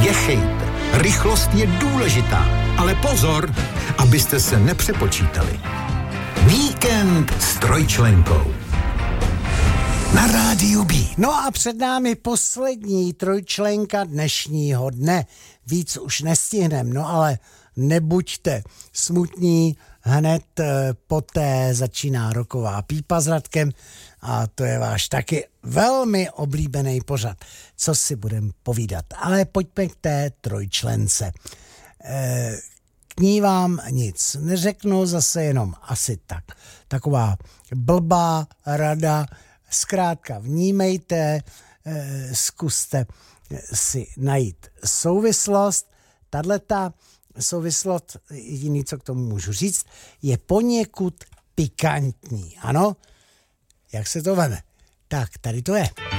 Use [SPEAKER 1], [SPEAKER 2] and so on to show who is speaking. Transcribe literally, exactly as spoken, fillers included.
[SPEAKER 1] Spěchejte, rychlost je důležitá, ale pozor, abyste se nepřepočítali. Víkend s trojčlenkou. Na rádiu B.
[SPEAKER 2] No a před námi poslední trojčlenka dnešního dne. Víc už nestihnem, no ale nebuďte smutní, hned poté začíná roková pípa s Radkem a to je váš taky velmi oblíbený pořad, co si budem povídat. Ale pojďme k té trojčlence. K ní vám nic neřeknu, zase jenom asi tak. Taková blbá rada, zkrátka vnímejte, zkuste si najít souvislost. Tahleta souvislost, jediný, co k tomu můžu říct, je poněkud pikantní. Ano? Jak se to veme? Tak, tady to je.